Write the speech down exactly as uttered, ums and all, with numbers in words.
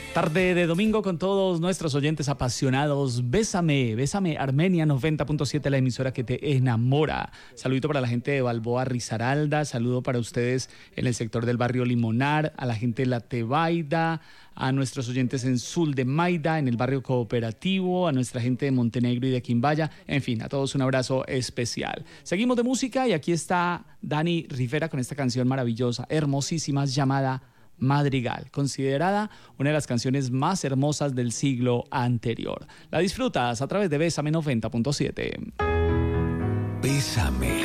Tarde de domingo con todos nuestros oyentes apasionados. Bésame, Bésame Armenia noventa punto siete, la emisora que te enamora. Saludito para la gente de Balboa Risaralda, saludo para ustedes en el sector del barrio Limonar, a la gente de La Tebaida, a nuestros oyentes en Sul de Maida, en el barrio Cooperativo, a nuestra gente de Montenegro y de Quimbaya, en fin, a todos un abrazo especial. Seguimos de música y aquí está Dani Rivera con esta canción maravillosa, hermosísima, llamada Madrigal, considerada una de las canciones más hermosas del siglo anterior. La disfrutas a través de Bésame noventa punto siete. Bésame.